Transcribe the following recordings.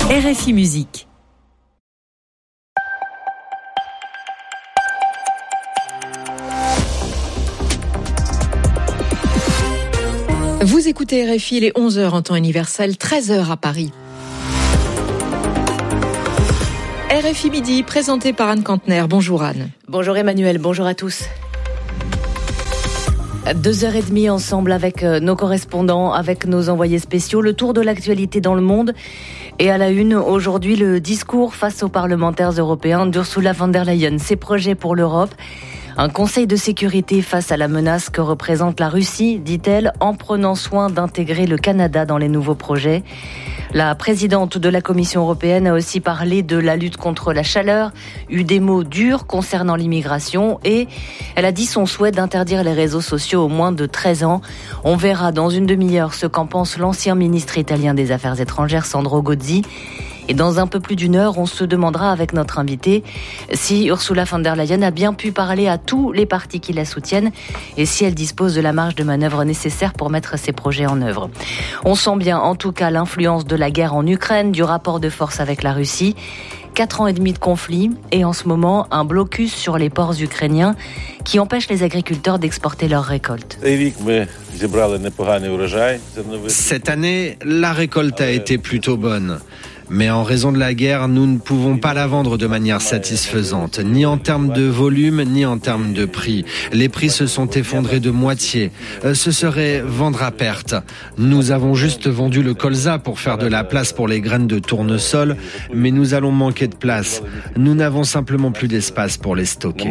RFI Musique. Vous écoutez RFI, il est 11h en temps universel, 13h à Paris. RFI Midi, présenté par Anne Kantner. Bonjour Anne. Bonjour Emmanuel, bonjour à tous. 2h30 ensemble avec nos correspondants, avec nos envoyés spéciaux, le tour de l'actualité dans le monde. Et à la une, aujourd'hui, le discours face aux parlementaires européens d'Ursula von der Leyen. Ses projets pour l'Europe. Un conseil de sécurité face à la menace que représente la Russie, dit-elle, en prenant soin d'intégrer le Canada dans les nouveaux projets. La présidente de la Commission européenne a aussi parlé de la lutte contre la chaleur, eu des mots durs concernant l'immigration et elle a dit son souhait d'interdire les réseaux sociaux aux moins de 13 ans. On verra dans une demi-heure ce qu'en pense l'ancien ministre italien des Affaires étrangères Sandro Gozi. Et dans un peu plus d'une heure, on se demandera avec notre invité si Ursula von der Leyen a bien pu parler à tous les partis qui la soutiennent et si elle dispose de la marge de manœuvre nécessaire pour mettre ses projets en œuvre. On sent bien en tout cas l'influence de la guerre en Ukraine, du rapport de force avec la Russie. 4 ans et demi de conflit et en ce moment un blocus sur les ports ukrainiens qui empêche les agriculteurs d'exporter leurs récoltes. Cette année, la récolte a été plutôt bonne. Mais en raison de la guerre, nous ne pouvons pas la vendre de manière satisfaisante, ni en termes de volume, ni en termes de prix. Les prix se sont effondrés de moitié. Ce serait vendre à perte. Nous avons juste vendu le colza pour faire de la place pour les graines de tournesol, mais nous allons manquer de place. Nous n'avons simplement plus d'espace pour les stocker.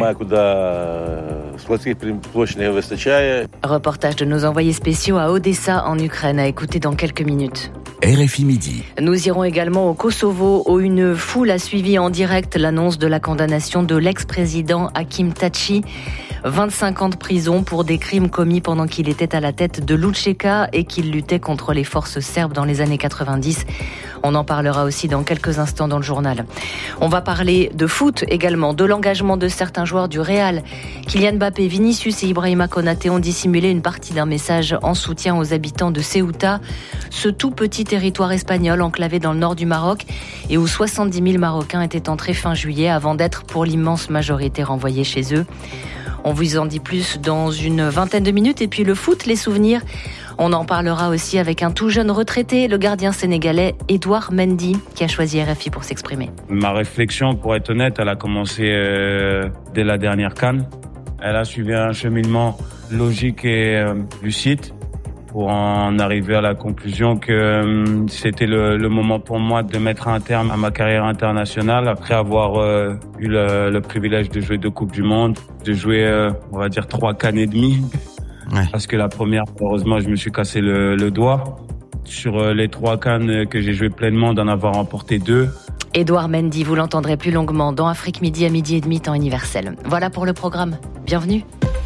Reportage de nos envoyés spéciaux à Odessa en Ukraine à écouter dans quelques minutes. RFI Midi. Nous irons également au Kosovo où une foule a suivi en direct l'annonce de la condamnation de l'ex-président Hakim Tachi. 25 ans de prison pour des crimes commis pendant qu'il était à la tête de l'UÇK et qu'il luttait contre les forces serbes dans les années 90. On en parlera aussi dans quelques instants dans le journal. On va parler de foot également, de l'engagement de certains joueurs du Real. Kylian Mbappé, Vinicius et Ibrahima Konaté ont dissimulé une partie d'un message en soutien aux habitants de Ceuta, ce tout petit territoire espagnol enclavé dans le nord du Maroc et où 70 000 Marocains étaient entrés fin juillet avant d'être pour l'immense majorité renvoyés chez eux. On vous en dit plus dans une vingtaine de minutes. Et puis le foot, les souvenirs, on en parlera aussi avec un tout jeune retraité, le gardien sénégalais Edouard Mendy, qui a choisi RFI pour s'exprimer. Ma réflexion, pour être honnête, elle a commencé dès la dernière CAN. Elle a suivi un cheminement logique et lucide pour en arriver à la conclusion que c'était le moment pour moi de mettre un terme à ma carrière internationale après avoir eu le privilège de jouer 2 Coupes du Monde, de jouer, on va dire, 3 CAN et demi. Ouais. Parce que la première, malheureusement, je me suis cassé le doigt. Sur les 3 CAN que j'ai joué pleinement, d'en avoir remporté 2. Edouard Mendy, vous l'entendrez plus longuement dans Afrique Midi à 12h30 temps universel. Voilà pour le programme. Bienvenue.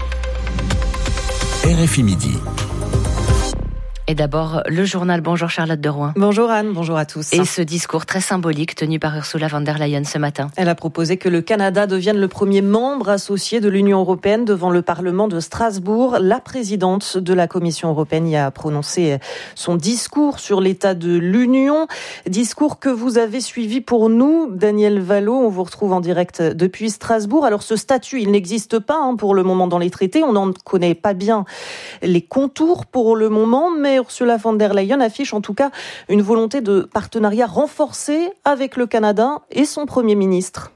RFI Midi. Et d'abord, le journal. Bonjour Charlotte de Rouen. Bonjour Anne, bonjour à tous. Et ce discours très symbolique tenu par Ursula von der Leyen ce matin. Elle a proposé que le Canada devienne le premier membre associé de l'Union européenne devant le Parlement de Strasbourg. La présidente de la Commission européenne y a prononcé son discours sur l'état de l'Union. Discours que vous avez suivi pour nous, Daniel Vallot. On vous retrouve en direct depuis Strasbourg. Alors ce statut, il n'existe pas pour le moment dans les traités. On n'en connaît pas bien les contours pour le moment, mais Ursula von der Leyen affiche en tout cas une volonté de partenariat renforcé avec le Canada et son Premier ministre.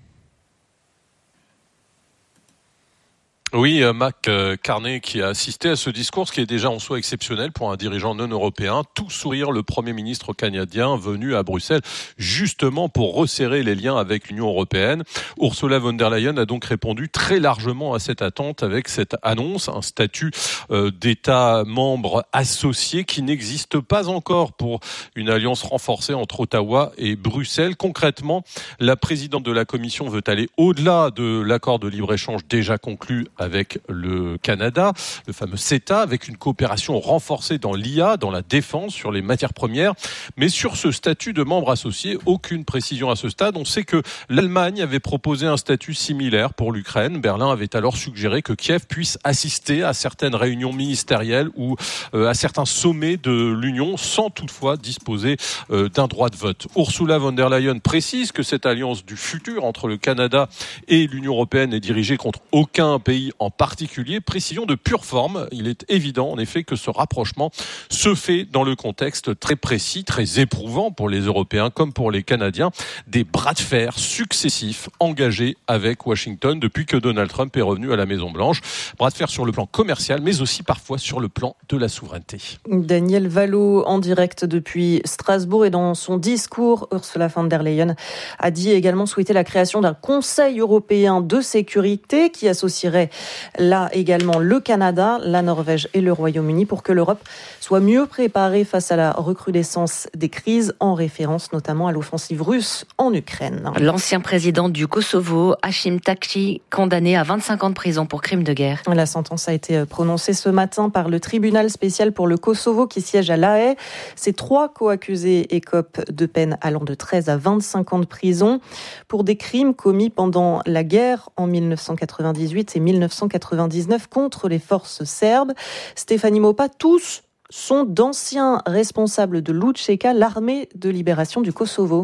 Oui, Mac Carney qui a assisté à ce discours, ce qui est déjà en soi exceptionnel pour un dirigeant non européen. Tout sourire, le Premier ministre canadien venu à Bruxelles justement pour resserrer les liens avec l'Union européenne. Ursula von der Leyen a donc répondu très largement à cette attente avec cette annonce, un statut d'État membre associé qui n'existe pas encore pour une alliance renforcée entre Ottawa et Bruxelles. Concrètement, la présidente de la Commission veut aller au-delà de l'accord de libre-échange déjà conclu avec le Canada, le fameux CETA, avec une coopération renforcée dans l'IA, dans la défense, sur les matières premières. Mais sur ce statut de membre associé, aucune précision à ce stade. On sait que l'Allemagne avait proposé un statut similaire pour l'Ukraine. Berlin avait alors suggéré que Kiev puisse assister à certaines réunions ministérielles ou à certains sommets de l'Union sans toutefois disposer d'un droit de vote. Ursula von der Leyen précise que cette alliance du futur entre le Canada et l'Union européenne est dirigée contre aucun pays en particulier. Précision de pure forme. Il est évident en effet que ce rapprochement se fait dans le contexte très précis, très éprouvant pour les Européens comme pour les Canadiens, des bras de fer successifs engagés avec Washington depuis que Donald Trump est revenu à la Maison-Blanche. Bras de fer sur le plan commercial, mais aussi parfois sur le plan de la souveraineté. Daniel Valo en direct depuis Strasbourg, et dans son discours, Ursula von der Leyen a dit également souhaiter la création d'un Conseil européen de sécurité qui associerait là également le Canada, la Norvège et le Royaume-Uni pour que l'Europe soit mieux préparée face à la recrudescence des crises, en référence notamment à l'offensive russe en Ukraine. L'ancien président du Kosovo, Hashim Thaçi, condamné à 25 ans de prison pour crime de guerre. La sentence a été prononcée ce matin par le tribunal spécial pour le Kosovo qui siège à La Haye. Ces 3 co-accusés écopent de peines allant de 13 à 25 ans de prison pour des crimes commis pendant la guerre en 1998 et 1999 contre les forces serbes. Stéphanie Mopa, tous sont d'anciens responsables de l'UÇK, l'armée de libération du Kosovo.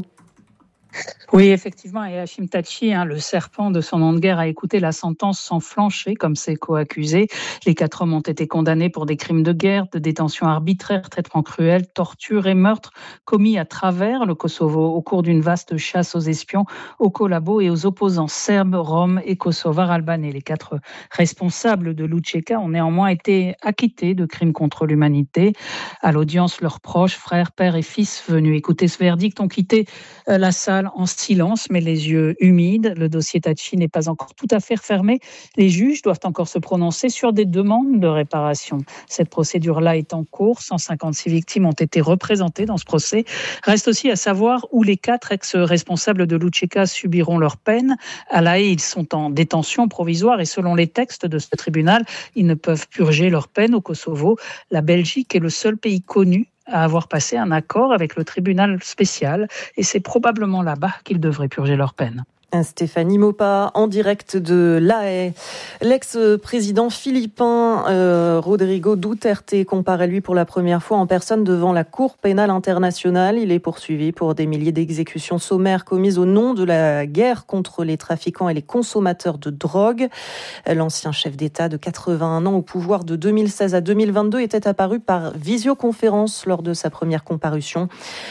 Oui, effectivement, et Hashim Thaçi, le serpent de son nom de guerre, a écouté la sentence sans flancher, comme ses co-accusés. Les 4 hommes ont été condamnés pour des crimes de guerre, de détention arbitraire, traitement cruel, torture et meurtre commis à travers le Kosovo au cours d'une vaste chasse aux espions, aux collabos et aux opposants serbes, roms et kosovars albanais. Les 4 responsables de l'UÇK ont néanmoins été acquittés de crimes contre l'humanité. À l'audience, leurs proches, frères, pères et fils venus écouter ce verdict ont quitté la salle en silence, mais les yeux humides. Le dossier Thaçi n'est pas encore tout à fait fermé. Les juges doivent encore se prononcer sur des demandes de réparation. Cette procédure-là est en cours. 156 victimes ont été représentées dans ce procès. Reste aussi à savoir où les 4 ex-responsables de l'UÇK subiront leur peine. À La Haye, ils sont en détention provisoire et selon les textes de ce tribunal, ils ne peuvent purger leur peine au Kosovo. La Belgique est le seul pays connu à avoir passé un accord avec le tribunal spécial et c'est probablement là-bas qu'ils devraient purger leur peine. Stéphanie Mopa en direct de La Haye. L'ex-président philippin Rodrigo Duterte comparaît lui pour la première fois en personne devant la Cour pénale internationale. Il est poursuivi pour des milliers d'exécutions sommaires commises au nom de la guerre contre les trafiquants et les consommateurs de drogue. L'ancien chef d'État de 81 ans au pouvoir de 2016 à 2022 était apparu par visioconférence lors de sa première comparution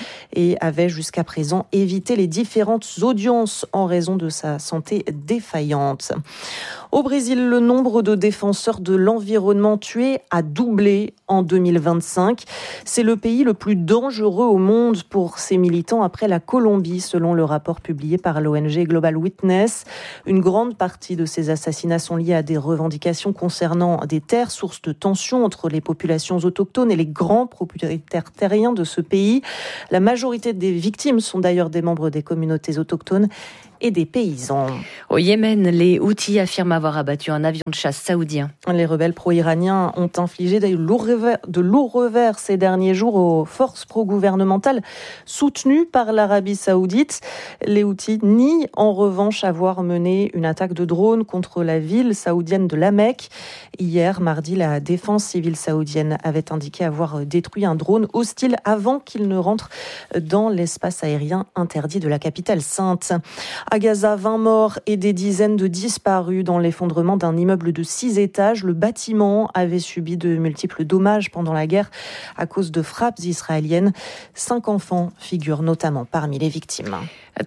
et avait jusqu'à présent évité les différentes audiences en raison de sa santé défaillante. Au Brésil, le nombre de défenseurs de l'environnement tués a doublé en 2025. C'est le pays le plus dangereux au monde pour ses militants après la Colombie, selon le rapport publié par l'ONG Global Witness. Une grande partie de ces assassinats sont liés à des revendications concernant des terres, source de tensions entre les populations autochtones et les grands propriétaires terriens de ce pays. La majorité des victimes sont d'ailleurs des membres des communautés autochtones et des paysans. Au Yémen, les Houthis affirment avoir abattu un avion de chasse saoudien. Les rebelles pro-iraniens ont infligé de lourds revers ces derniers jours aux forces pro-gouvernementales soutenues par l'Arabie saoudite. Les Houthis nient en revanche avoir mené une attaque de drone contre la ville saoudienne de La Mecque. Hier, mardi, la défense civile saoudienne avait indiqué avoir détruit un drone hostile avant qu'il ne rentre dans l'espace aérien interdit de la capitale sainte. À Gaza, 20 morts et des dizaines de disparus dans l'effondrement d'un immeuble de 6 étages. Le bâtiment avait subi de multiples dommages pendant la guerre à cause de frappes israéliennes. 5 enfants figurent notamment parmi les victimes.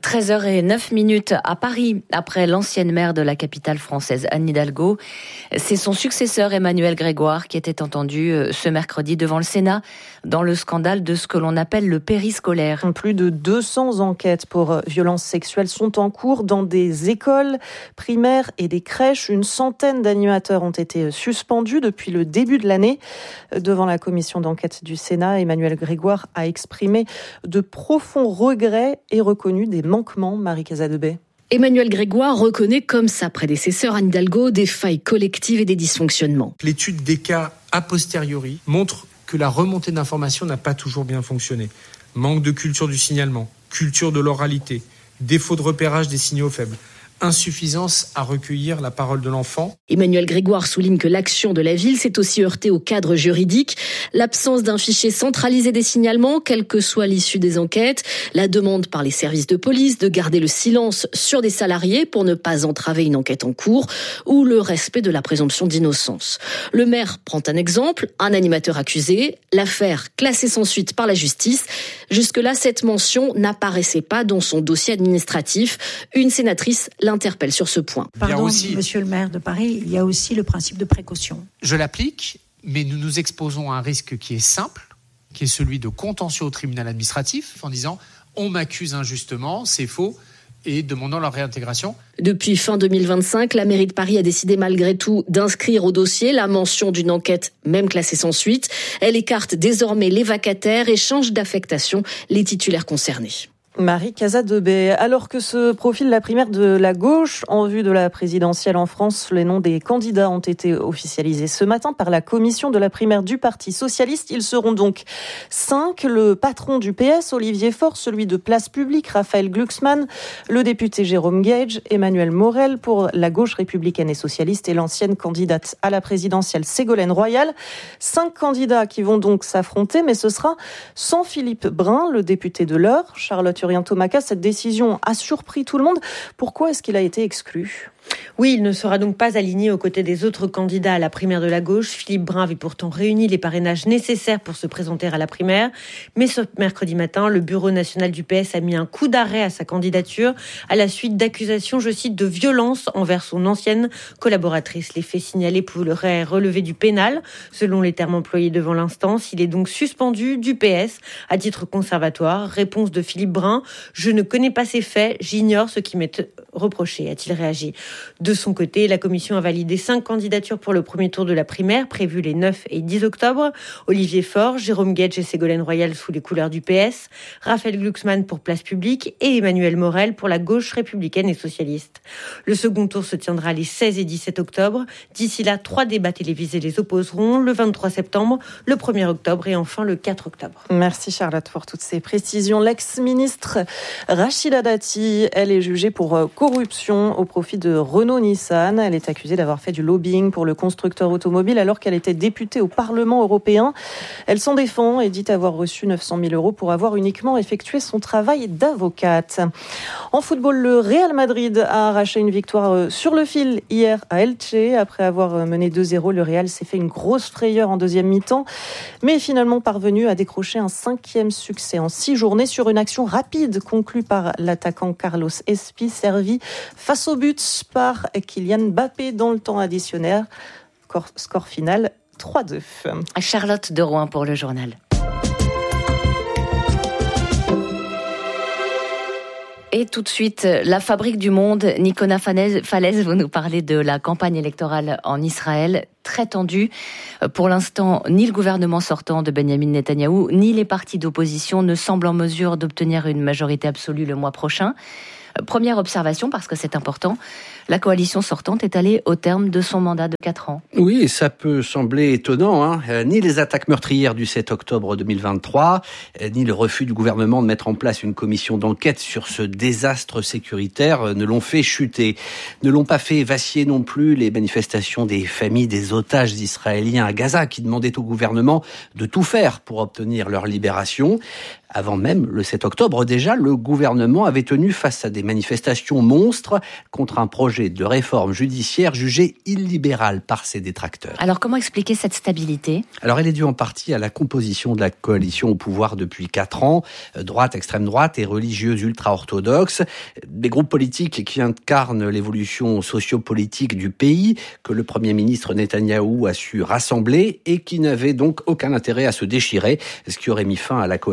13h09 à Paris, après l'ancienne maire de la capitale française, Anne Hidalgo. C'est son successeur Emmanuel Grégoire qui était entendu ce mercredi devant le Sénat dans le scandale de ce que l'on appelle le périscolaire. Plus de 200 enquêtes pour violences sexuelles sont en cours dans des écoles primaires et des crèches. Une centaine d'animateurs ont été suspendus depuis le début de l'année. Devant la commission d'enquête du Sénat, Emmanuel Grégoire a exprimé de profonds regrets et reconnu des manquements. Marie Casadebey. Emmanuel Grégoire reconnaît, comme sa prédécesseur Anne Hidalgo, des failles collectives et des dysfonctionnements. L'étude des cas a posteriori montre que la remontée d'informations n'a pas toujours bien fonctionné. Manque de culture du signalement, culture de l'oralité, défaut de repérage des signaux faibles, insuffisance à recueillir la parole de l'enfant. Emmanuel Grégoire souligne que l'action de la ville s'est aussi heurtée au cadre juridique, l'absence d'un fichier centralisé des signalements, quelle que soit l'issue des enquêtes, la demande par les services de police de garder le silence sur des salariés pour ne pas entraver une enquête en cours, ou le respect de la présomption d'innocence. Le maire prend un exemple, un animateur accusé, l'affaire classée sans suite par la justice. Jusque-là, cette mention n'apparaissait pas dans son dossier administratif. Une sénatrice l'interpelle sur ce point. Pardon, monsieur le maire de Paris, il y a aussi le principe de précaution. Je l'applique, mais nous nous exposons à un risque qui est simple, qui est celui de contentieux au tribunal administratif, en disant on m'accuse injustement, c'est faux, et demandant leur réintégration. Depuis fin 2025, la mairie de Paris a décidé malgré tout d'inscrire au dossier la mention d'une enquête, même classée sans suite. Elle écarte désormais les vacataires et change d'affectation les titulaires concernés. Marie Casadebay. Alors que se profile la primaire de la gauche en vue de la présidentielle en France, les noms des candidats ont été officialisés ce matin par la commission de la primaire du Parti socialiste. Ils seront donc 5. Le patron du PS, Olivier Faure, celui de Place Publique, Raphaël Glucksmann, le député Jérôme Gage, Emmanuel Morel pour la gauche républicaine et socialiste et l'ancienne candidate à la présidentielle Ségolène Royal. 5 candidats qui vont donc s'affronter, mais ce sera sans Philippe Brun, le député de l'Eure. Charlotte Hurrien-Thomaca, cette décision a surpris tout le monde. Pourquoi est-ce qu'il a été exclu ? Oui, il ne sera donc pas aligné aux côtés des autres candidats à la primaire de la gauche. Philippe Brun avait pourtant réuni les parrainages nécessaires pour se présenter à la primaire. Mais ce mercredi matin, le bureau national du PS a mis un coup d'arrêt à sa candidature à la suite d'accusations, je cite, de violence envers son ancienne collaboratrice. Les faits signalés pourraient relever du pénal, selon les termes employés devant l'instance. Il est donc suspendu du PS à titre conservatoire. Réponse de Philippe Brun: je ne connais pas ces faits, j'ignore ce qui m'est reproché, a-t-il réagi. De son côté, la commission a validé 5 candidatures pour le premier tour de la primaire, prévues les 9 et 10 octobre. Olivier Faure, Jérôme Gage et Ségolène Royal sous les couleurs du PS, Raphaël Glucksmann pour Place Publique et Emmanuel Morel pour la gauche républicaine et socialiste. Le second tour se tiendra les 16 et 17 octobre. D'ici là, 3 débats télévisés les opposeront, le 23 septembre, le 1er octobre et enfin le 4 octobre. Merci Charlotte pour toutes ces précisions. L'ex-ministre Rachida Dati, elle est jugée pour corruption au profit de Renault-Nissan. Elle est accusée d'avoir fait du lobbying pour le constructeur automobile alors qu'elle était députée au Parlement européen. Elle s'en défend et dit avoir reçu 900 000 € pour avoir uniquement effectué son travail d'avocate. En football, le Real Madrid a arraché une victoire sur le fil hier à Elche. Après avoir mené 2-0, le Real s'est fait une grosse frayeur en deuxième mi-temps, mais est finalement parvenu à décrocher un 5e succès en 6 journées sur une action rapide conclue par l'attaquant Carlos Espi, servi face au but par Kylian Mbappé dans le temps additionnel. Score final 3-2. À Charlotte de Rouen pour le journal. Et tout de suite, la fabrique du monde, Nicolas Falaise, vous nous parlez de la campagne électorale en Israël, très tendue. Pour l'instant, ni le gouvernement sortant de Benjamin Netanyahou, ni les partis d'opposition ne semblent en mesure d'obtenir une majorité absolue le mois prochain. Première observation, parce que c'est important, la coalition sortante est allée au terme de son mandat de 4 ans. Oui, et ça peut sembler étonnant. Ni les attaques meurtrières du 7 octobre 2023, ni le refus du gouvernement de mettre en place une commission d'enquête sur ce désastre sécuritaire ne l'ont fait chuter. Ne l'ont pas fait vaciller non plus les manifestations des familles des otages israéliens à Gaza qui demandaient au gouvernement de tout faire pour obtenir leur libération. Avant même le 7 octobre, déjà, le gouvernement avait tenu face à des manifestations monstres contre un projet de réforme judiciaire jugé illibéral par ses détracteurs. Alors, comment expliquer cette stabilité ? Alors, elle est due en partie à la composition de la coalition au pouvoir depuis 4 ans. Droite, extrême droite et religieuse ultra-orthodoxe. Des groupes politiques qui incarnent l'évolution sociopolitique du pays, que le Premier ministre Netanyahou a su rassembler et qui n'avaient donc aucun intérêt à se déchirer, ce qui aurait mis fin à la coalition la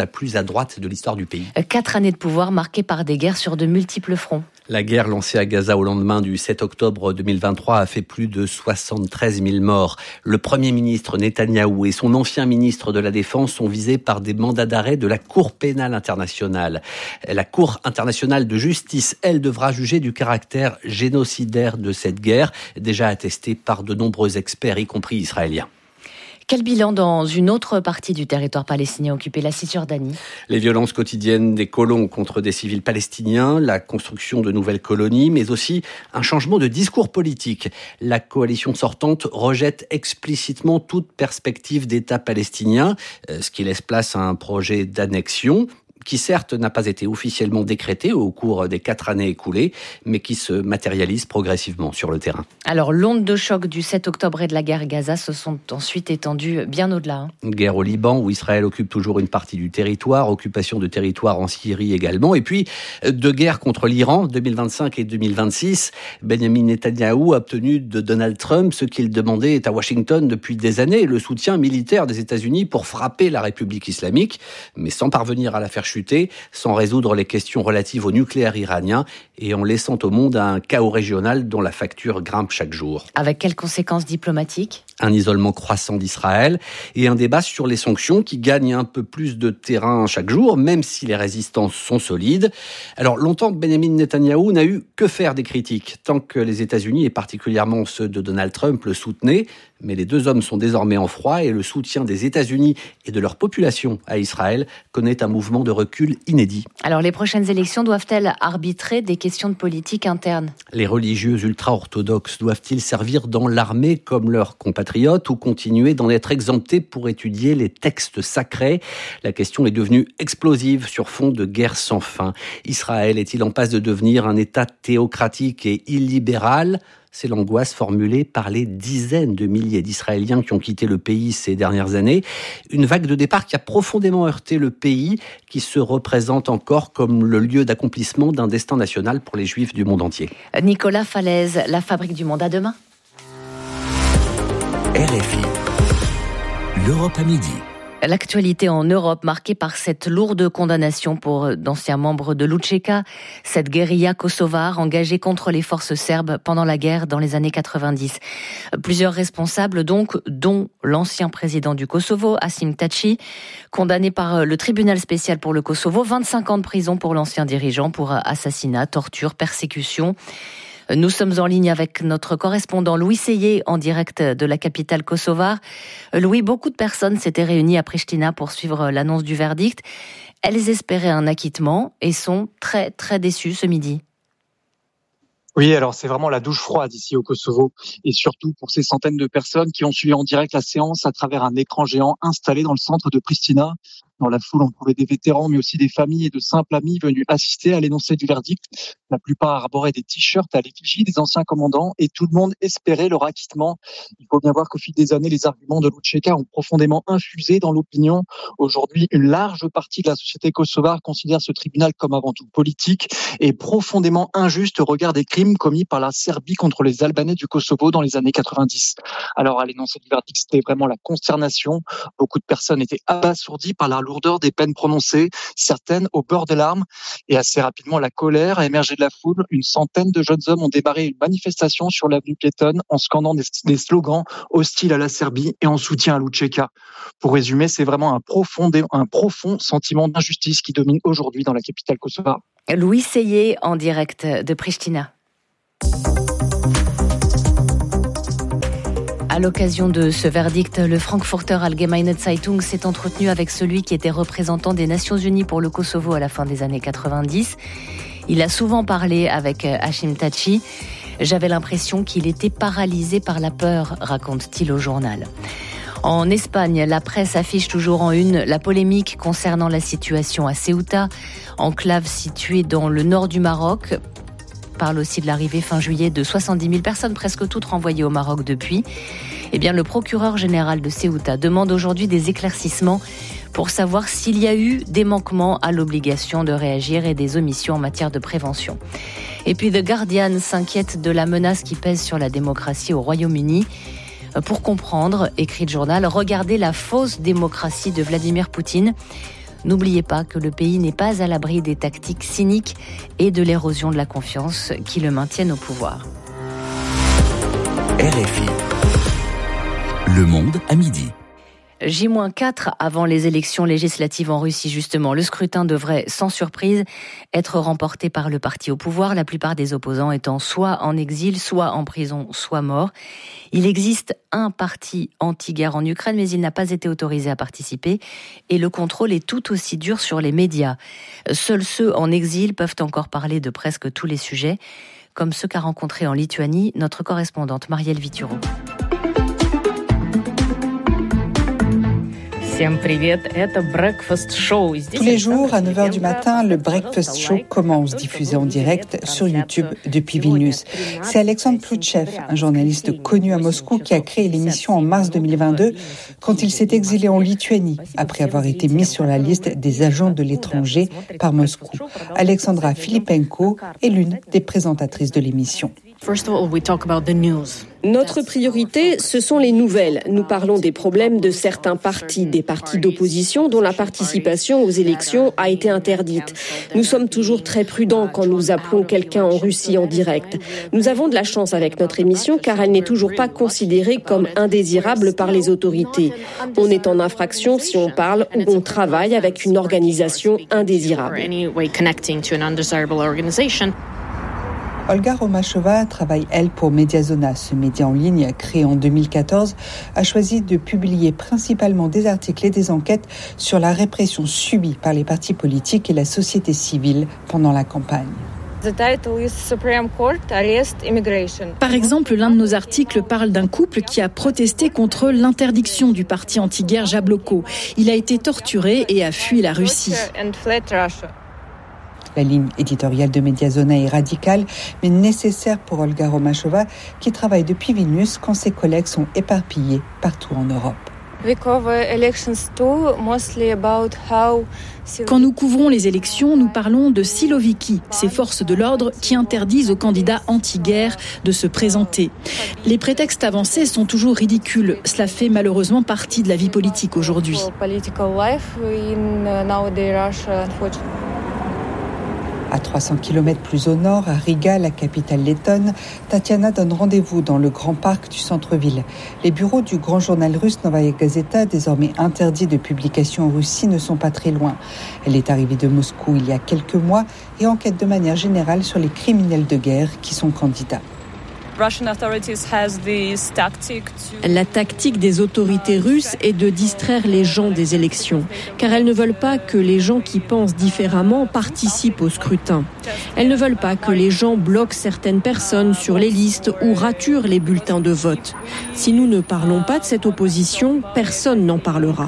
la plus à droite de l'histoire du pays. 4 années de pouvoir marquées par des guerres sur de multiples fronts. La guerre lancée à Gaza au lendemain du 7 octobre 2023 a fait plus de 73 000 morts. Le Premier ministre Netanyahou et son ancien ministre de la Défense sont visés par des mandats d'arrêt de la Cour pénale internationale. La Cour internationale de justice, elle, devra juger du caractère génocidaire de cette guerre, déjà attesté par de nombreux experts, y compris israéliens. Quel bilan dans une autre partie du territoire palestinien occupé, la Cisjordanie ? Les violences quotidiennes des colons contre des civils palestiniens, la construction de nouvelles colonies, mais aussi un changement de discours politique. La coalition sortante rejette explicitement toute perspective d'État palestinien, ce qui laisse place à un projet d'annexion qui certes n'a pas été officiellement décrété au cours des 4 années écoulées, mais qui se matérialise progressivement sur le terrain. Alors, l'onde de choc du 7 octobre et de la guerre à Gaza se sont ensuite étendues bien au-delà. Guerre au Liban, où Israël occupe toujours une partie du territoire, occupation de territoire en Syrie également, et puis deux guerres contre l'Iran, 2025 et 2026. Benjamin Netanyahou a obtenu de Donald Trump ce qu'il demandait à Washington depuis des années, le soutien militaire des États-Unis pour frapper la République islamique, mais sans parvenir à la faire chuter, sans résoudre les questions relatives au nucléaire iranien et en laissant au monde un chaos régional dont la facture grimpe chaque jour. Avec quelles conséquences diplomatiques ? Un isolement croissant d'Israël et un débat sur les sanctions qui gagnent un peu plus de terrain chaque jour, même si les résistances sont solides. Alors longtemps, Benjamin Netanyahou n'a eu que faire des critiques, tant que les États-Unis et particulièrement ceux de Donald Trump le soutenaient. Mais les deux hommes sont désormais en froid et le soutien des États-Unis et de leur population à Israël connaît un mouvement de recul inédit. Alors les prochaines élections doivent-elles arbitrer des questions de politique interne ? Les religieux ultra-orthodoxes doivent-ils servir dans l'armée comme leurs compatriotes ou continuer d'en être exemptés pour étudier les textes sacrés ? La question est devenue explosive sur fond de guerre sans fin. Israël est-il en passe de devenir un État théocratique et illibéral ? C'est l'angoisse formulée par les dizaines de milliers d'Israéliens qui ont quitté le pays ces dernières années. Une vague de départ qui a profondément heurté le pays, qui se représente encore comme le lieu d'accomplissement d'un destin national pour les Juifs du monde entier. Nicolas Falaise, la Fabrique du Monde, à demain. RFI, l'Europe à midi. L'actualité en Europe marquée par cette lourde condamnation pour d'anciens membres de l'UÇK, cette guérilla kosovare engagée contre les forces serbes pendant la guerre dans les années 90. Plusieurs responsables donc, dont l'ancien président du Kosovo, Haşim Tači, condamné par le tribunal spécial pour le Kosovo, 25 ans de prison pour l'ancien dirigeant pour assassinat, torture, persécution. Nous sommes en ligne avec notre correspondant Louis Seyé en direct de la capitale kosovare. Louis, beaucoup de personnes s'étaient réunies à Pristina pour suivre l'annonce du verdict. Elles espéraient un acquittement et sont très très déçues ce midi. Oui, alors c'est vraiment la douche froide ici au Kosovo et surtout pour ces centaines de personnes qui ont suivi en direct la séance à travers un écran géant installé dans le centre de Pristina. Dans la foule, on trouvait des vétérans, mais aussi des familles et de simples amis venus assister à l'énoncé du verdict. La plupart arboraient des t-shirts à l'effigie des anciens commandants et tout le monde espérait leur acquittement. Il faut bien voir qu'au fil des années, les arguments de l'UÇK ont profondément infusé dans l'opinion. Aujourd'hui, une large partie de la société kosovare considère ce tribunal comme avant tout politique et profondément injuste au regard des crimes commis par la Serbie contre les Albanais du Kosovo dans les années 90. Alors, à l'énoncé du verdict, c'était vraiment la consternation. Beaucoup de personnes étaient abasourdies par la lourdeur des peines prononcées, certaines au bord des larmes. Et assez rapidement, la colère a émergé de la foule. Une centaine de jeunes hommes ont démarré une manifestation sur l'avenue piétonne en scandant des slogans hostiles à la Serbie et en soutien à l'UÇK. Pour résumer, c'est vraiment un profond sentiment d'injustice qui domine aujourd'hui dans la capitale kosovare. Louis Seyé en direct de Pristina. À l'occasion de ce verdict, le Frankfurter Allgemeine Zeitung s'est entretenu avec celui qui était représentant des Nations Unies pour le Kosovo à la fin des années 90. Il a souvent parlé avec Haşim Tači. J'avais l'impression qu'il était paralysé par la peur, raconte-t-il au journal. En Espagne, la presse affiche toujours en une la polémique concernant la situation à Ceuta, enclave située dans le nord du Maroc. Parle aussi de l'arrivée fin juillet de 70 000 personnes, presque toutes renvoyées au Maroc depuis. Eh bien, le procureur général de Ceuta demande aujourd'hui des éclaircissements pour savoir s'il y a eu des manquements à l'obligation de réagir et des omissions en matière de prévention. Et puis, The Guardian s'inquiète de la menace qui pèse sur la démocratie au Royaume-Uni. Pour comprendre, écrit le journal, regardez la fausse démocratie de Vladimir Poutine. N'oubliez pas que le pays n'est pas à l'abri des tactiques cyniques et de l'érosion de la confiance qui le maintiennent au pouvoir. RFI. Le Monde à midi. J-4 avant les élections législatives en Russie, justement. Le scrutin devrait, sans surprise, être remporté par le parti au pouvoir, la plupart des opposants étant soit en exil, soit en prison, soit morts. Il existe un parti anti-guerre en Ukraine, mais il n'a pas été autorisé à participer et le contrôle est tout aussi dur sur les médias. Seuls ceux en exil peuvent encore parler de presque tous les sujets, comme ceux qu'a rencontrés en Lituanie notre correspondante Marielle Vituro. Tous les jours, à 9h du matin, le Breakfast Show commence, diffusé en direct sur YouTube depuis Vilnius. C'est Alexandre Ploutchev, un journaliste connu à Moscou, qui a créé l'émission en mars 2022, quand il s'est exilé en Lituanie, après avoir été mis sur la liste des agents de l'étranger par Moscou. Alexandra Filipenko est l'une des présentatrices de l'émission. Notre priorité, ce sont les nouvelles. Nous parlons des problèmes de certains partis, des partis d'opposition dont la participation aux élections a été interdite. Nous sommes toujours très prudents quand nous appelons quelqu'un en Russie en direct. Nous avons de la chance avec notre émission car elle n'est toujours pas considérée comme indésirable par les autorités. On est en infraction si on parle ou on travaille avec une organisation indésirable. Olga Romashova travaille, elle, pour Mediazona. Ce média en ligne, créé en 2014, a choisi de publier principalement des articles et des enquêtes sur la répression subie par les partis politiques et la société civile pendant la campagne. Par exemple, l'un de nos articles parle d'un couple qui a protesté contre l'interdiction du parti anti-guerre Jabloko. Il a été torturé et a fui la Russie. La ligne éditoriale de Mediazona est radicale, mais nécessaire pour Olga Romashova, qui travaille depuis Vilnius quand ses collègues sont éparpillés partout en Europe. Quand nous couvrons les élections, nous parlons de Siloviki, ces forces de l'ordre qui interdisent aux candidats anti-guerre de se présenter. Les prétextes avancés sont toujours ridicules. Cela fait malheureusement partie de la vie politique aujourd'hui. À 300 km plus au nord, à Riga, la capitale lettonne, Tatiana donne rendez-vous dans le grand parc du centre-ville. Les bureaux du grand journal russe Novaya Gazeta, désormais interdit de publication en Russie, ne sont pas très loin. Elle est arrivée de Moscou il y a quelques mois et enquête de manière générale sur les criminels de guerre qui sont candidats. La tactique des autorités russes est de distraire les gens des élections, car elles ne veulent pas que les gens qui pensent différemment participent au scrutin. Elles ne veulent pas que les gens bloquent certaines personnes sur les listes ou raturent les bulletins de vote. Si nous ne parlons pas de cette opposition, personne n'en parlera.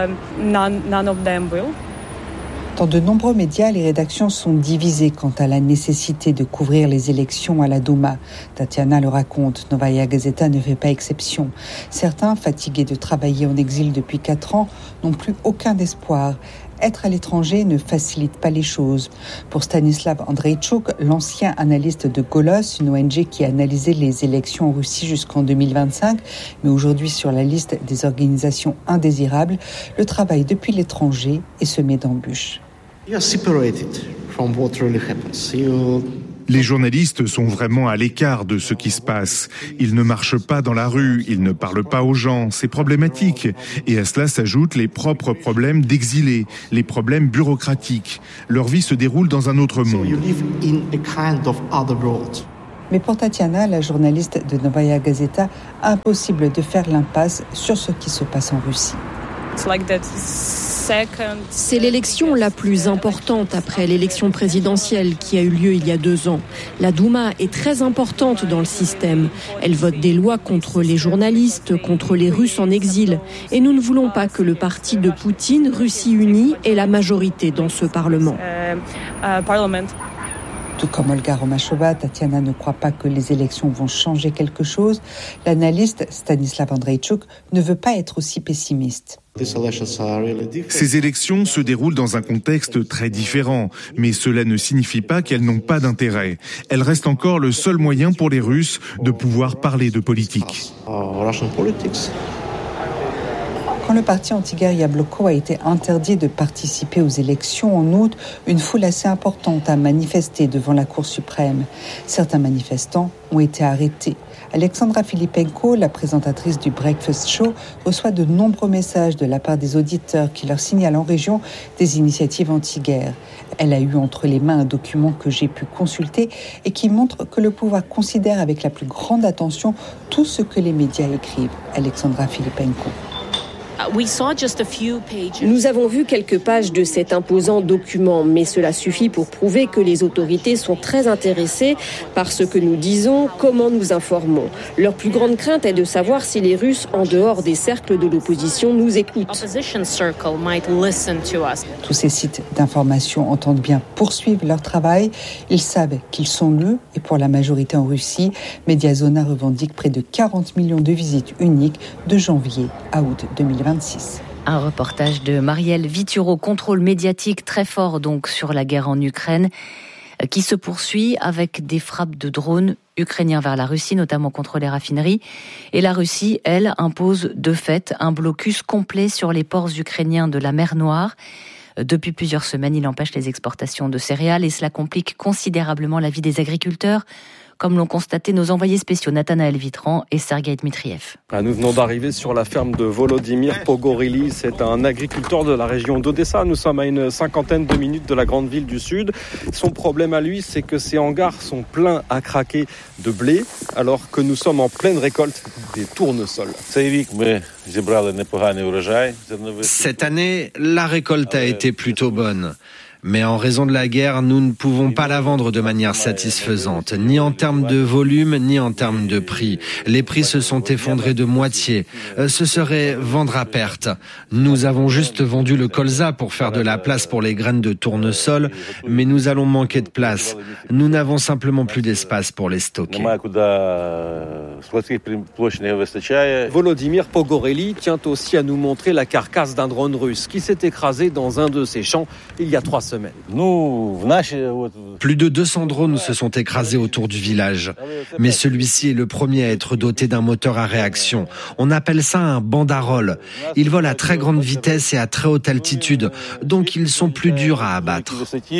Dans de nombreux médias, les rédactions sont divisées quant à la nécessité de couvrir les élections à la Douma. Tatiana le raconte, Novaya Gazeta ne fait pas exception. Certains, fatigués de travailler en exil depuis 4 ans, n'ont plus aucun espoir. Être à l'étranger ne facilite pas les choses. Pour Stanislav Andreïtchouk, l'ancien analyste de Golos, une ONG qui a analysé les élections en Russie jusqu'en 2025, mais aujourd'hui sur la liste des organisations indésirables, le travail depuis l'étranger est semé d'embûches. Les journalistes sont vraiment à l'écart de ce qui se passe. Ils ne marchent pas dans la rue, ils ne parlent pas aux gens, c'est problématique. Et à cela s'ajoutent les propres problèmes d'exilés, les problèmes bureaucratiques. Leur vie se déroule dans un autre monde. Mais pour Tatiana, la journaliste de Novaya Gazeta, impossible de faire l'impasse sur ce qui se passe en Russie. C'est l'élection la plus importante après l'élection présidentielle qui a eu lieu il y a 2 ans. La Douma est très importante dans le système. Elle vote des lois contre les journalistes, contre les Russes en exil. Et nous ne voulons pas que le parti de Poutine, Russie unie, ait la majorité dans ce Parlement. Tout comme Olga Romashova, Tatiana ne croit pas que les élections vont changer quelque chose. L'analyste Stanislav Andreïtchouk ne veut pas être aussi pessimiste. Ces élections se déroulent dans un contexte très différent, mais cela ne signifie pas qu'elles n'ont pas d'intérêt. Elles restent encore le seul moyen pour les Russes de pouvoir parler de politique. Quand le parti anti-guerre Yabloko a été interdit de participer aux élections en août, une foule assez importante a manifesté devant la Cour suprême. Certains manifestants ont été arrêtés. Alexandra Filipenko, la présentatrice du Breakfast Show, reçoit de nombreux messages de la part des auditeurs qui leur signalent en région des initiatives anti-guerre. Elle a eu entre les mains un document que j'ai pu consulter et qui montre que le pouvoir considère avec la plus grande attention tout ce que les médias écrivent. Alexandra Filipenko. Nous avons vu quelques pages de cet imposant document, mais cela suffit pour prouver que les autorités sont très intéressées par ce que nous disons, comment nous informons. Leur plus grande crainte est de savoir si les Russes, en dehors des cercles de l'opposition, nous écoutent. Tous ces sites d'information entendent bien poursuivre leur travail. Ils savent qu'ils sont lus et pour la majorité en Russie, Mediazona revendique près de 40 millions de visites uniques de janvier à août 2026. Un reportage de Marielle Vituro, contrôle médiatique très fort donc sur la guerre en Ukraine, qui se poursuit avec des frappes de drones ukrainiens vers la Russie, notamment contre les raffineries. Et la Russie, elle, impose de fait un blocus complet sur les ports ukrainiens de la mer Noire. Depuis plusieurs semaines, il empêche les exportations de céréales et cela complique considérablement la vie des agriculteurs, comme l'ont constaté nos envoyés spéciaux Nathanaël Vitran et Sergueï Dmitriev. Nous venons d'arriver sur la ferme de Volodymyr Pogorely. C'est un agriculteur de la région d'Odessa. Nous sommes à une cinquantaine de minutes de la grande ville du Sud. Son problème à lui, c'est que ses hangars sont pleins à craquer de blé, alors que nous sommes en pleine récolte des tournesols. Cette année, la récolte a été plutôt bonne. Mais en raison de la guerre, nous ne pouvons pas la vendre de manière satisfaisante, ni en termes de volume, ni en termes de prix. Les prix se sont effondrés de moitié. Ce serait vendre à perte. Nous avons juste vendu le colza pour faire de la place pour les graines de tournesol, mais nous allons manquer de place. Nous n'avons simplement plus d'espace pour les stocker. Volodymyr Pogorely tient aussi à nous montrer la carcasse d'un drone russe qui s'est écrasé dans un de ses champs il y a 3 semaines. Plus de 200 drones se sont écrasés autour du village. Mais celui-ci est le premier à être doté d'un moteur à réaction. On appelle ça un bandarole. Ils volent à très grande vitesse et à très haute altitude, donc ils sont plus durs à abattre.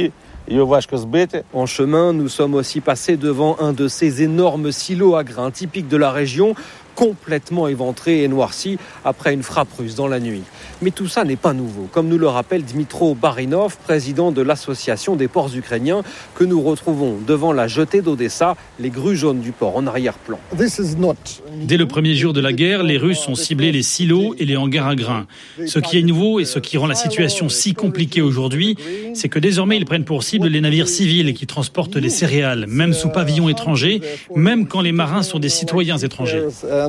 En chemin, nous sommes aussi passés devant un de ces énormes silos à grains typiques de la région, complètement éventré et noirci après une frappe russe dans la nuit. Mais tout ça n'est pas nouveau, comme nous le rappelle Dmitro Barinov, président de l'association des ports ukrainiens, que nous retrouvons devant la jetée d'Odessa, les grues jaunes du port en arrière-plan. Dès le premier jour de la guerre, les Russes ont ciblé les silos et les hangars à grains. Ce qui est nouveau et ce qui rend la situation si compliquée aujourd'hui, c'est que désormais ils prennent pour cible les navires civils qui transportent les céréales, même sous pavillon étranger, même quand les marins sont des citoyens étrangers.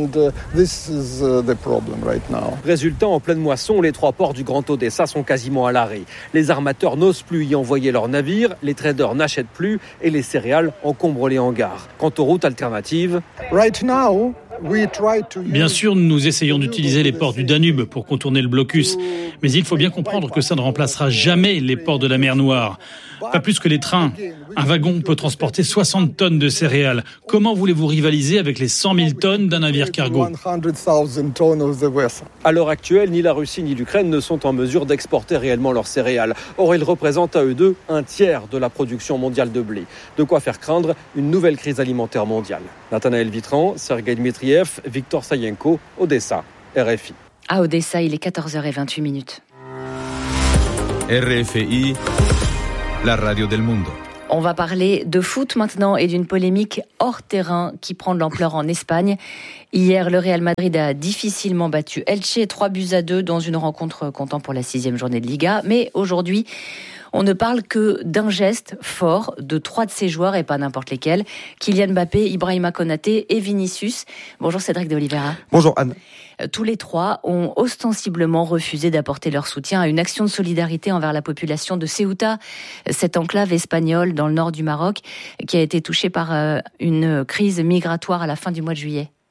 Résultat, en pleine moisson, les 3 ports du Grand Odessa sont quasiment à l'arrêt. Les armateurs n'osent plus y envoyer leurs navires, les traders n'achètent plus et les céréales encombrent les hangars. Quant aux routes alternatives... Bien sûr, nous essayons d'utiliser les ports du Danube pour contourner le blocus, mais il faut bien comprendre que ça ne remplacera jamais les ports de la mer Noire. Pas plus que les trains. Un wagon peut transporter 60 tonnes de céréales. Comment voulez-vous rivaliser avec les 100 000 tonnes d'un navire cargo ? À l'heure actuelle, ni la Russie ni l'Ukraine ne sont en mesure d'exporter réellement leurs céréales. Or, ils représentent à eux deux un tiers de la production mondiale de blé. De quoi faire craindre une nouvelle crise alimentaire mondiale. Nathanaël Vitran, Sergueï Dmitriev, Victor Sayenko, Odessa, RFI. À Odessa, il est 14h28. RFI, la radio del mundo. On va parler de foot maintenant et d'une polémique hors terrain qui prend de l'ampleur en Espagne. Hier, le Real Madrid a difficilement battu Elche 3-2 dans une rencontre comptant pour la 6e journée de Liga. Mais aujourd'hui, on ne parle que d'un geste fort de 3 de ses joueurs et pas n'importe lesquels. Kylian Mbappé, Ibrahima Konaté et Vinicius. Bonjour Cédric de Oliveira. Bonjour Anne. Tous les 3 ont ostensiblement refusé d'apporter leur soutien à une action de solidarité envers la population de Ceuta, cette enclave espagnole dans le nord du Maroc qui a été touchée par une crise migratoire à la fin du mois de juillet.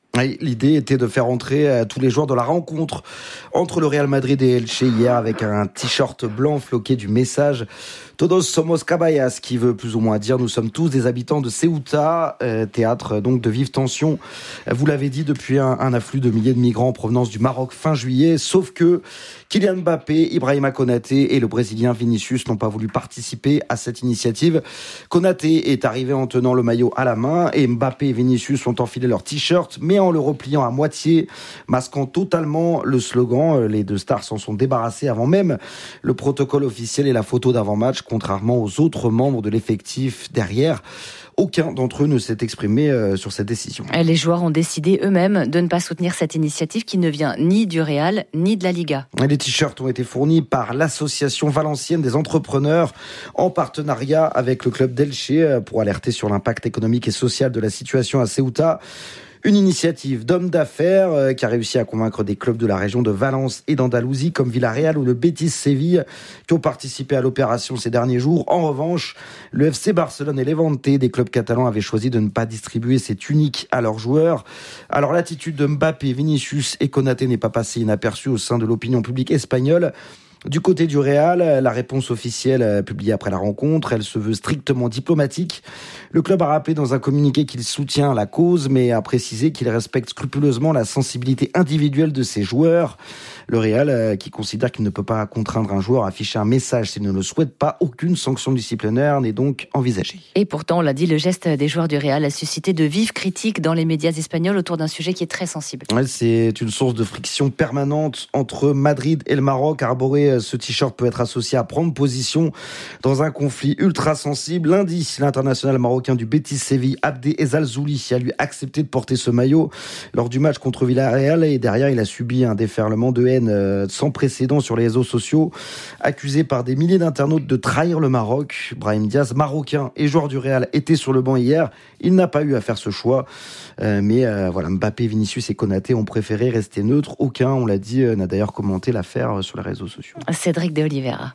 Oui, l'idée était de faire entrer tous les joueurs de la rencontre entre le Real Madrid et Elche hier avec un t-shirt blanc floqué du message Todos somos caballas, qui veut plus ou moins dire nous sommes tous des habitants de Ceuta, théâtre donc de vives tensions. Vous l'avez dit, depuis un afflux de milliers de migrants en provenance du Maroc fin juillet, sauf que Kylian Mbappé, Ibrahima Konaté et le Brésilien Vinicius n'ont pas voulu participer à cette initiative. Konaté est arrivé en tenant le maillot à la main et Mbappé et Vinicius ont enfilé leur t-shirt, mais en le repliant à moitié, masquant totalement le slogan. Les deux stars s'en sont débarrassés avant même le protocole officiel et la photo d'avant-match, contrairement aux autres membres de l'effectif derrière. Aucun d'entre eux ne s'est exprimé sur cette décision. Les joueurs ont décidé eux-mêmes de ne pas soutenir cette initiative qui ne vient ni du Real ni de la Liga. Les t-shirts ont été fournis par l'Association Valencienne des entrepreneurs en partenariat avec le club d'Elche pour alerter sur l'impact économique et social de la situation à Ceuta. Une initiative d'hommes d'affaires qui a réussi à convaincre des clubs de la région de Valence et d'Andalousie comme Villarreal ou le Betis Séville qui ont participé à l'opération ces derniers jours. En revanche, le FC Barcelone et Levante, des clubs catalans, avaient choisi de ne pas distribuer ces tuniques à leurs joueurs. Alors l'attitude de Mbappé, Vinicius et Konaté n'est pas passée inaperçue au sein de l'opinion publique espagnole. Du côté du Real, la réponse officielle publiée après la rencontre, elle se veut strictement diplomatique. Le club a rappelé dans un communiqué qu'il soutient la cause, mais a précisé qu'il respecte scrupuleusement la sensibilité individuelle de ses joueurs. Le Real, qui considère qu'il ne peut pas contraindre un joueur à afficher un message s'il ne le souhaite pas, aucune sanction disciplinaire n'est donc envisagée. Et pourtant, on l'a dit, le geste des joueurs du Real a suscité de vives critiques dans les médias espagnols autour d'un sujet qui est très sensible. C'est une source de friction permanente entre Madrid et le Maroc. Arborer ce t-shirt peut être associé à prendre position dans un conflit ultra sensible. Lundi, l'international marocain du Betis Séville, Abdé Ezalzouli, a lui accepté de porter ce maillot lors du match contre Villarreal et derrière, il a subi un déferlement de haine sans précédent sur les réseaux sociaux, accusé par des milliers d'internautes de trahir le Maroc. Brahim Diaz, marocain et joueur du Real, était sur le banc hier. Il n'a pas eu à faire ce choix. Mais Mbappé, Vinicius et Konaté ont préféré rester neutres. Aucun, on l'a dit, n'a d'ailleurs commenté l'affaire sur les réseaux sociaux. Cédric de Oliveira.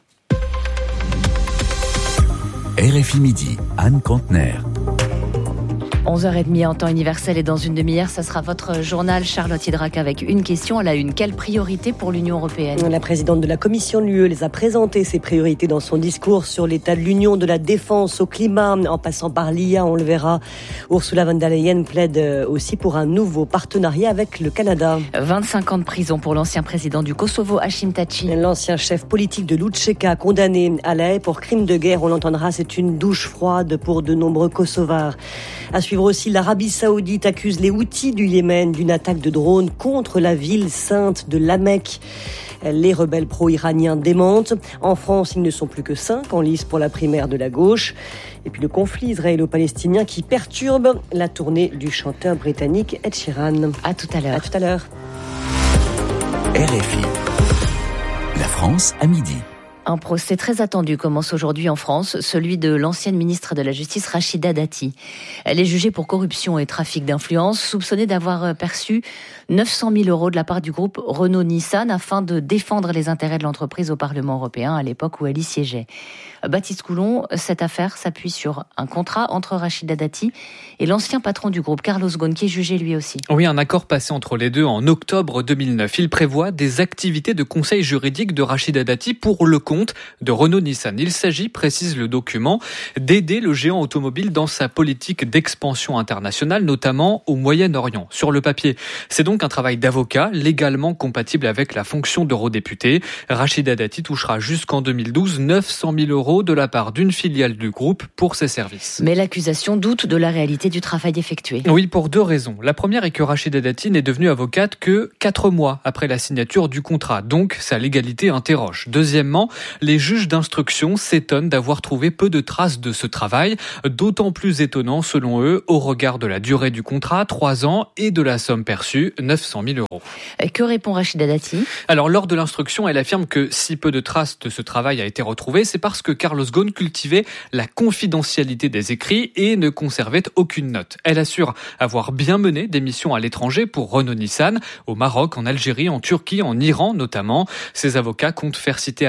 RFI Midi, Anne Contener. 11h30 en temps universel et dans une demi-heure, ça sera votre journal Charlotte Hydrac avec une question à la une. Quelle priorité pour l'Union européenne ? La présidente de la Commission de l'UE les a présentées, ses priorités, dans son discours sur l'état de l'Union, de la défense au climat, en passant par l'IA, on le verra. Ursula von der Leyen plaide aussi pour un nouveau partenariat avec le Canada. 25 ans de prison pour l'ancien président du Kosovo, Hashim Thaçi. L'ancien chef politique de l'Utcheka, condamné à La Haye pour crime de guerre, on l'entendra, c'est une douche froide pour de nombreux Kosovars. À suivre aussi, l'Arabie Saoudite accuse les Houthis du Yémen d'une attaque de drone contre la ville sainte de La Mecque. Les rebelles pro-iraniens démentent. En France, ils ne sont plus que 5 en lice pour la primaire de la gauche. Et puis le conflit israélo-palestinien qui perturbe la tournée du chanteur britannique Ed Sheeran. À tout à l'heure. À tout à l'heure. RFI. La France à midi. Un procès très attendu commence aujourd'hui en France, celui de l'ancienne ministre de la Justice Rachida Dati. Elle est jugée pour corruption et trafic d'influence, soupçonnée d'avoir perçu 900 000 € de la part du groupe Renault-Nissan afin de défendre les intérêts de l'entreprise au Parlement européen à l'époque où elle y siégeait. Baptiste Coulon, cette affaire s'appuie sur un contrat entre Rachida Dati et l'ancien patron du groupe, Carlos Ghosn, qui est jugé lui aussi. Oui, un accord passé entre les deux en octobre 2009. Il prévoit des activités de conseil juridique de Rachida Dati pour le compte de Renault-Nissan. Il s'agit, précise le document, d'aider le géant automobile dans sa politique d'expansion internationale, notamment au Moyen-Orient. Sur le papier, c'est donc un travail d'avocat légalement compatible avec la fonction d'eurodéputé. Rachida Dati touchera jusqu'en 2012 900 000 € de la part d'une filiale du groupe pour ses services. Mais l'accusation doute de la réalité du travail effectué. Oui, pour deux raisons. La première est que Rachida Dati n'est devenue avocate que 4 mois après la signature du contrat, donc sa légalité interroge. Deuxièmement, les juges d'instruction s'étonnent d'avoir trouvé peu de traces de ce travail, d'autant plus étonnant selon eux au regard de la durée du contrat, 3 ans, et de la somme perçue, 900 000 €. Et que répond Rachida Dati ? Alors, lors de l'instruction, elle affirme que si peu de traces de ce travail a été retrouvé, c'est parce que Carlos Ghosn cultivait la confidentialité des écrits et ne conservait aucune note. Elle assure avoir bien mené des missions à l'étranger pour Renault-Nissan, au Maroc, en Algérie, en Turquie, en Iran notamment. Ses avocats comptent faire citer à la barre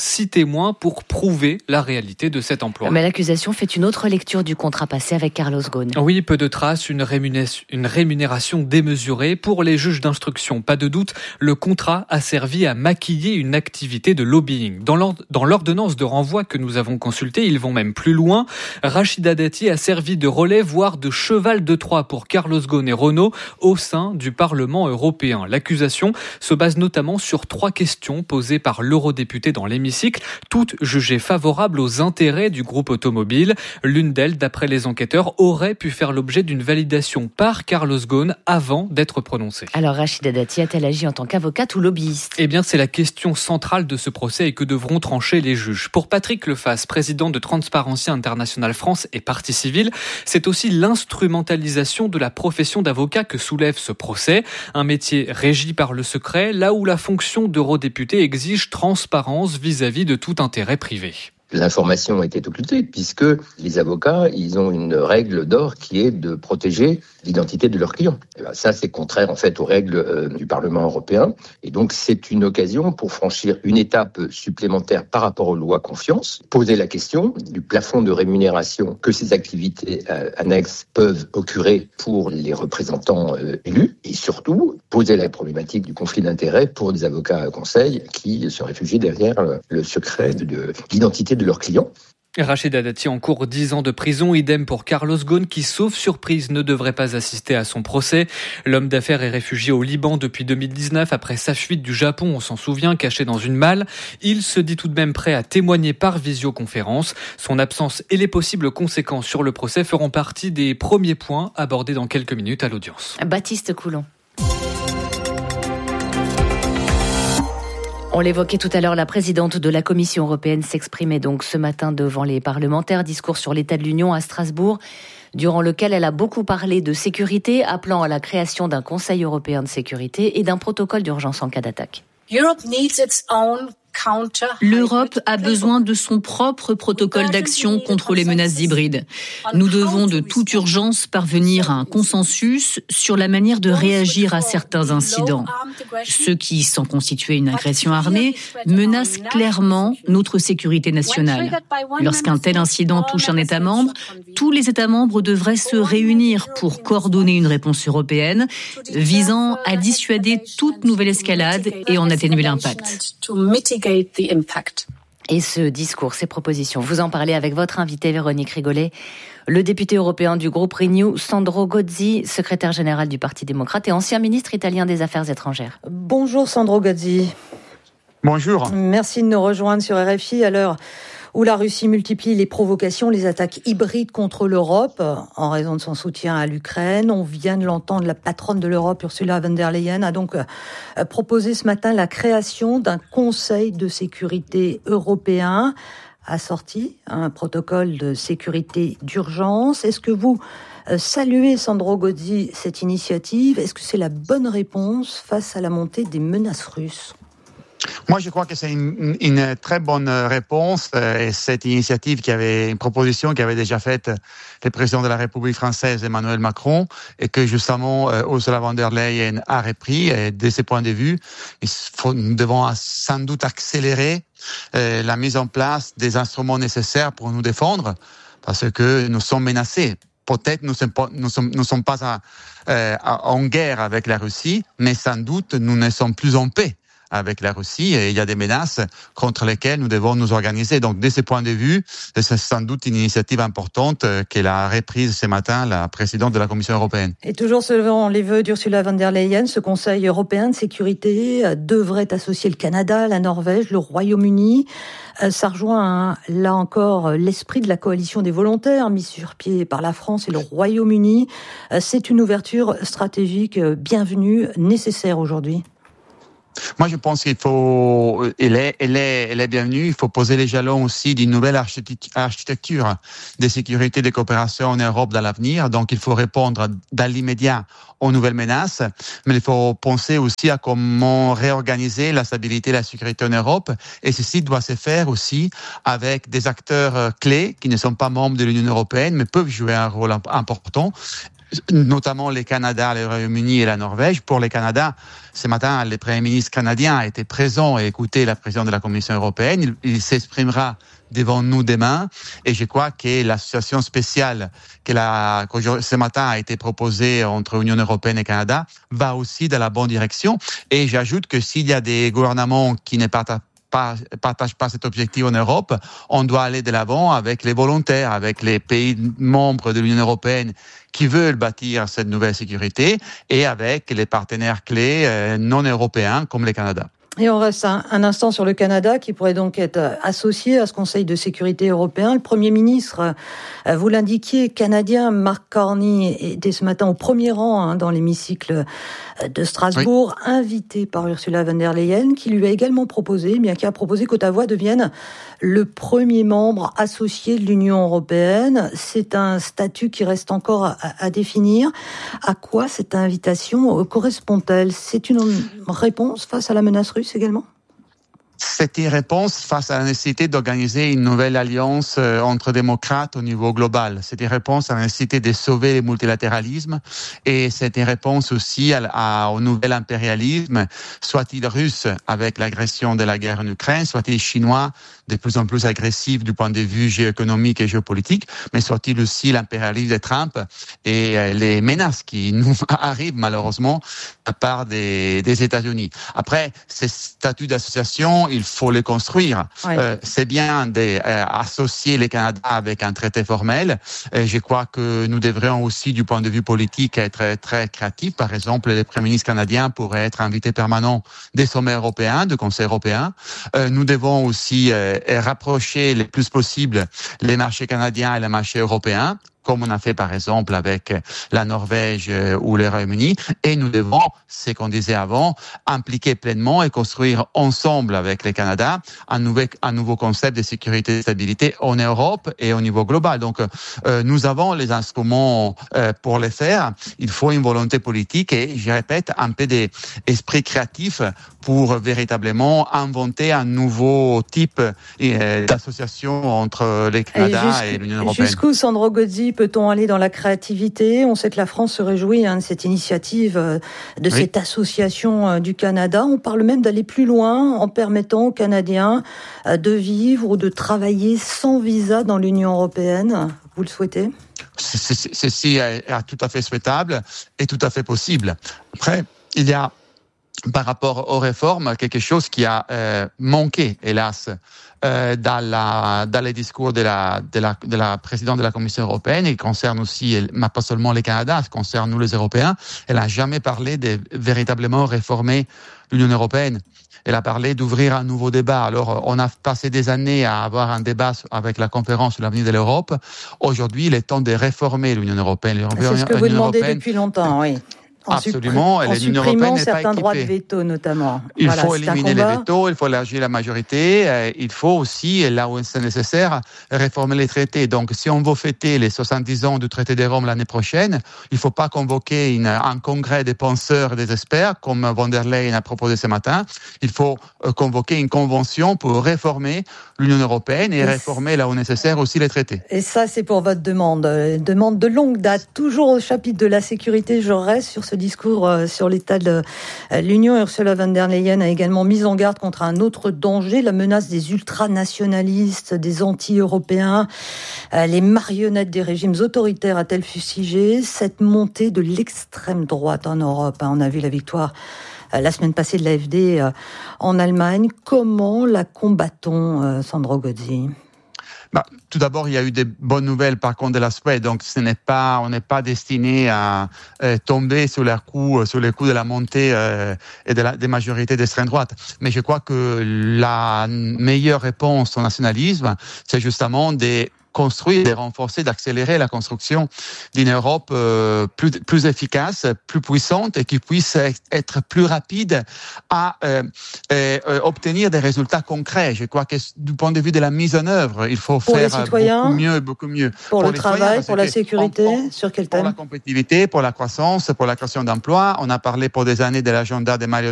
6 témoins pour prouver la réalité de cet emploi. Mais l'accusation fait une autre lecture du contrat passé avec Carlos Ghosn. Oui, peu de traces, une rémunération démesurée pour les juges d'instruction. Pas de doute, le contrat a servi à maquiller une activité de lobbying. Dans l'ordonnance de renvoi que nous avons consultée, ils vont même plus loin. Rachida Dati a servi de relais, voire de cheval de Troie pour Carlos Ghosn et Renault au sein du Parlement européen. L'accusation se base notamment sur 3 questions posées par l'eurodéputé dans l'hémicycle, toutes jugées favorables aux intérêts du groupe automobile. L'une d'elles, d'après les enquêteurs, aurait pu faire l'objet d'une validation par Carlos Ghosn avant d'être prononcée. Alors Rachida Dati a-t-elle agi en tant qu'avocate ou lobbyiste ? Eh bien, c'est la question centrale de ce procès et que devront trancher les juges. Pour Patrick Lefasse, président de Transparency International France et partie civile, c'est aussi l'instrumentalisation de la profession d'avocat que soulève ce procès. Un métier régi par le secret, là où la fonction d'eurodéputé exige transparence vis-à-vis de tout intérêt privé. L'information était occultée puisque les avocats, ils ont une règle d'or qui est de protéger l'identité de leurs clients. Et ben ça, c'est contraire en fait aux règles du Parlement européen. Et donc, c'est une occasion pour franchir une étape supplémentaire par rapport aux lois confiance, poser la question du plafond de rémunération que ces activités annexes peuvent occurer pour les représentants élus et surtout poser la problématique du conflit d'intérêts pour des avocats conseils qui se réfugient derrière le secret de l'identité de leurs clients. Rachida Dati encourt 10 ans de prison, idem pour Carlos Ghosn qui, sauf surprise, ne devrait pas assister à son procès. L'homme d'affaires est réfugié au Liban depuis 2019 après sa fuite du Japon, on s'en souvient, caché dans une malle. Il se dit tout de même prêt à témoigner par visioconférence. Son absence et les possibles conséquences sur le procès feront partie des premiers points abordés dans quelques minutes à l'audience. Baptiste Coulon. On l'évoquait tout à l'heure, la présidente de la Commission européenne s'exprimait donc ce matin devant les parlementaires, discours sur l'état de l'Union à Strasbourg, durant lequel elle a beaucoup parlé de sécurité, appelant à la création d'un Conseil européen de sécurité et d'un protocole d'urgence en cas d'attaque. L'Europe a besoin de son propre protocole d'action contre les menaces hybrides. Nous devons de toute urgence parvenir à un consensus sur la manière de réagir à certains incidents. Ceux qui, sans constituer une agression armée, menacent clairement notre sécurité nationale. Lorsqu'un tel incident touche un État membre, tous les États membres devraient se réunir pour coordonner une réponse européenne visant à dissuader toute nouvelle escalade et en atténuer l'impact. Et ce discours, ces propositions, vous en parlez avec votre invité Véronique Rigolet, le député européen du groupe Renew, Sandro Gozzi, secrétaire général du Parti démocrate et ancien ministre italien des Affaires étrangères. Bonjour Sandro Gozzi. Bonjour. Merci de nous rejoindre sur RFI à l'heure où la Russie multiplie les provocations, les attaques hybrides contre l'Europe en raison de son soutien à l'Ukraine. On vient de l'entendre, la patronne de l'Europe, Ursula von der Leyen, a donc proposé ce matin la création d'un Conseil de sécurité européen, assorti à un protocole de sécurité d'urgence. Est-ce que vous saluez, Sandro Gozzi, cette initiative ? Est-ce que c'est la bonne réponse face à la montée des menaces russes ? Moi, je crois que c'est une très bonne réponse. Et cette initiative une proposition qui avait déjà faite le président de la République française, Emmanuel Macron, et que justement Ursula von der Leyen a repris. Et de ce point de vue, nous devons sans doute accélérer la mise en place des instruments nécessaires pour nous défendre, parce que nous sommes menacés. Peut-être nous sommes pas en guerre avec la Russie, mais sans doute nous ne sommes plus en paix avec la Russie, et il y a des menaces contre lesquelles nous devons nous organiser. Donc, de ce point de vue, c'est sans doute une initiative importante qu'elle a reprise ce matin la présidente de la Commission européenne. Et toujours selon les vœux d'Ursula von der Leyen, ce Conseil européen de sécurité devrait associer le Canada, la Norvège, le Royaume-Uni. Ça rejoint, là encore, l'esprit de la coalition des volontaires mise sur pied par la France et le Royaume-Uni. C'est une ouverture stratégique bienvenue, nécessaire aujourd'hui. Moi, je pense qu'il faut, elle est bienvenue. Il faut poser les jalons aussi d'une nouvelle architecture de sécurité et de coopération en Europe dans l'avenir. Donc, il faut répondre dans l'immédiat aux nouvelles menaces, mais il faut penser aussi à comment réorganiser la stabilité et la sécurité en Europe. Et ceci doit se faire aussi avec des acteurs clés qui ne sont pas membres de l'Union européenne, mais peuvent jouer un rôle important. notamment les Canada, le Royaume-Uni et la Norvège. Pour les Canada, ce matin, le Premier ministre canadien a été présent et écouté la présidente de la Commission européenne. Il s'exprimera devant nous demain. Et je crois que l'association spéciale que ce matin a été proposée entre Union européenne et Canada va aussi dans la bonne direction. Et j'ajoute que s'il y a des gouvernements qui ne partagent pas cet objectif en Europe, on doit aller de l'avant avec les volontaires, avec les pays membres de l'Union européenne qui veulent bâtir cette nouvelle sécurité et avec les partenaires clés non européens comme le Canada. Et on reste un instant sur le Canada qui pourrait donc être associé à ce Conseil de sécurité européen. Le Premier ministre, vous l'indiquiez, canadien, Mark Carney, était ce matin au premier rang dans l'hémicycle de Strasbourg, oui, invité par Ursula von der Leyen, qui lui a également proposé, qui a proposé qu'Ottawa devienne le premier membre associé de l'Union européenne. C'est un statut qui reste encore à définir. À quoi cette invitation correspond-elle ? C'est une réponse face à la menace russe également ? C'est une réponse face à la nécessité d'organiser une nouvelle alliance entre démocrates au niveau global. C'est une réponse à la nécessité de sauver le multilatéralisme et c'est une réponse aussi au nouvel impérialisme, soit-il russe avec l'agression de la guerre en Ukraine, soit-il chinois de plus en plus agressif du point de vue géoéconomique et géopolitique, mais soit-il aussi l'impérialisme de Trump et les menaces qui nous arrivent malheureusement à part des États-Unis. Après, ces statuts d'association, il faut les construire. Oui. C'est bien d'associer les Canada avec un traité formel. Je crois que nous devrions aussi, du point de vue politique, être très créatifs. Par exemple, les premiers ministres canadiens pourraient être invités permanents des sommets européens, du Conseil européen. Nous devons aussi rapprocher le plus possible les marchés canadiens et les marchés européens, comme on a fait par exemple avec la Norvège ou le Royaume-Uni. Et nous devons, ce qu'on disait avant, impliquer pleinement et construire ensemble avec le Canada un nouveau concept de sécurité et de stabilité en Europe et au niveau global. Donc, nous avons les instruments pour le faire. Il faut une volonté politique et, je répète, un peu d'esprit créatif pour véritablement inventer un nouveau type d'association entre le Canada et l'Union européenne. Jusqu'où, Sandro Gozzi, peut-on aller dans la créativité ? On sait que la France se réjouit de cette initiative, de cette association du Canada. On parle même d'aller plus loin en permettant aux Canadiens de vivre ou de travailler sans visa dans l'Union européenne. Vous le souhaitez ? Ceci est tout à fait souhaitable et tout à fait possible. Après, il y a, par rapport aux réformes, quelque chose qui a manqué, hélas, dans les discours de la présidente de la Commission européenne, et concerne aussi, mais pas seulement les Canada, ça concerne nous les Européens. Elle n'a jamais parlé de véritablement réformer l'Union européenne. Elle a parlé d'ouvrir un nouveau débat. Alors, on a passé des années à avoir un débat avec la conférence sur l'avenir de l'Europe. Aujourd'hui, il est temps de réformer l'Union européenne. C'est ce que vous demandez depuis longtemps, oui. Absolument, en supprimant certains droits de veto notamment. Il faut éliminer les vétos, il faut élargir la majorité, il faut aussi, là où c'est nécessaire, réformer les traités. Donc si on veut fêter les 70 ans du traité de Rome l'année prochaine, il ne faut pas convoquer un congrès des penseurs et des experts, comme von der Leyen a proposé ce matin. Il faut convoquer une convention pour réformer l'Union européenne et réformer là où nécessaire aussi les traités. Et ça, c'est pour votre demande de longue date. Toujours au chapitre de la sécurité, je reste sur ce discours sur l'état de l'Union. Ursula von der Leyen a également mis en garde contre un autre danger, la menace des ultranationalistes, des anti-européens. Les marionnettes des régimes autoritaires a-t-elle fustigé cette montée de l'extrême droite en Europe ? On a vu la victoire la semaine passée de l'AfD en Allemagne. Comment la combat-on, Sandro Gozzi ? Tout d'abord, il y a eu des bonnes nouvelles par contre de la Suède, donc on n'est pas destiné à tomber sous les coups de la montée et des majorités d'extrême droite. Mais je crois que la meilleure réponse au nationalisme, c'est justement de construire, de renforcer, d'accélérer la construction d'une Europe plus efficace, plus puissante et qui puisse être plus rapide à obtenir des résultats concrets. Je crois que du point de vue de la mise en œuvre, il faut faire beaucoup mieux. Pour le travail, pour la sécurité, sur quel thème ? Pour la compétitivité, pour la croissance, pour la création d'emplois. On a parlé pour des années de l'agenda de Mario